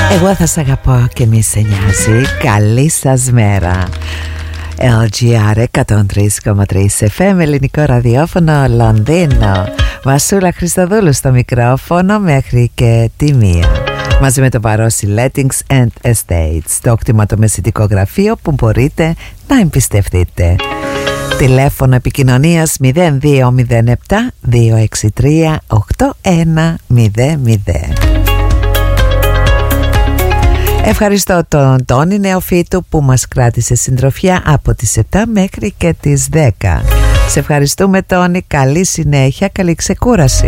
Εγώ θα σ' αγαπώ και μη σε νοιάζει. Καλή σας μέρα. LGR 103,3 FM, ελληνικό ραδιόφωνο, Λονδίνο. Βασούλα Χριστοδούλου στο μικρόφωνο μέχρι και τη 1. Μαζί με το Παρόσι Lettings and Estates, το κτηματομεσητικό γραφείο που μπορείτε να εμπιστευτείτε. Τηλέφωνο επικοινωνίας 0207 263 8100. Ευχαριστώ τον Τόνι Νεοφύτου που μας κράτησε συντροφιά από τις 7 μέχρι και τις 10. Σε ευχαριστούμε, Τόνι, καλή συνέχεια, καλή ξεκούραση.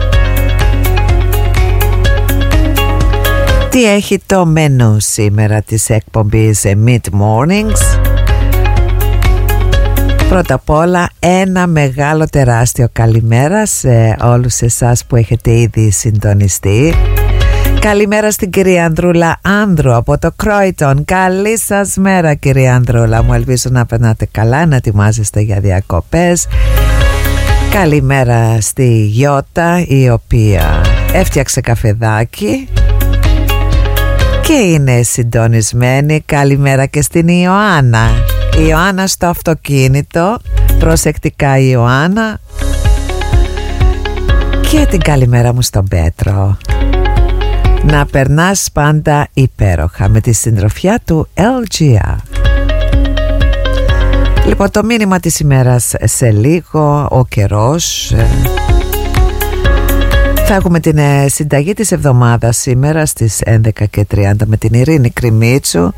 Τι έχει το μενού σήμερα της εκπομπής Mid Mornings? Πρώτα απ' όλα ένα μεγάλο τεράστιο καλημέρα σε όλους εσάς που έχετε ήδη συντονιστεί. Καλημέρα στην κυρία Ανδρούλα Άνδρου από το Κρόιτον. Καλή σας μέρα, κυρία Ανδρούλα μου. Ελπίζω να περνάτε καλά, να ετοιμάζεστε για διακοπές. Καλημέρα στη Γιώτα, η οποία έφτιαξε καφεδάκι και είναι συντονισμένη. Καλημέρα και στην Ιωάννα. Η Ιωάννα στο αυτοκίνητο. Προσεκτικά, η Ιωάννα. Και την καλημέρα μου στον Πέτρο. Να περνάς πάντα υπέροχα με τη συντροφιά του LGR. Λοιπόν, το μήνυμα της ημέρας σε λίγο, ο καιρός. Θα έχουμε την συνταγή της εβδομάδας σήμερα στις 11:30 με την Ειρήνη Κρημίτσου.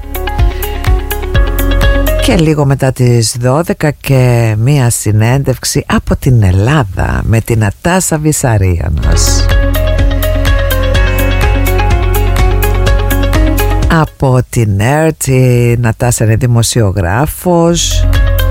Και λίγο μετά τις 12 και μία συνέντευξη από την Ελλάδα με την Νατάσα Βυσαρίωνος. Από την ΕΡΤ η Νατάσα είναι δημοσιογράφος,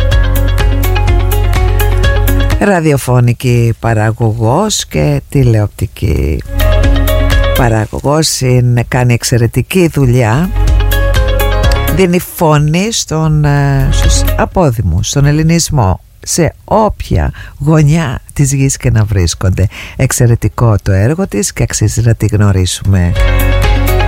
ραδιοφωνική παραγωγός και τηλεοπτική παραγωγός. Κάνει εξαιρετική δουλειά. Δίνει φωνή στους απόδημους, στον ελληνισμό, σε όποια γωνιά της γης και να βρίσκονται. Εξαιρετικό το έργο της και αξίζει να τη γνωρίσουμε.